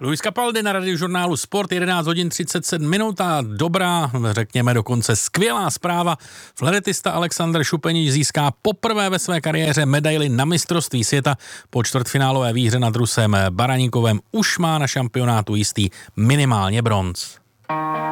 Luis Capaldi na radiožurnálu Sport, 11 hodin 37 minut a dobrá, řekněme dokonce skvělá zpráva. Fleretista Alexander Šupenič získá poprvé ve své kariéře medaili na mistrovství světa. Po čtvrtfinálové výhře nad Rusem Baraníkovem už má na šampionátu jistý minimálně bronz.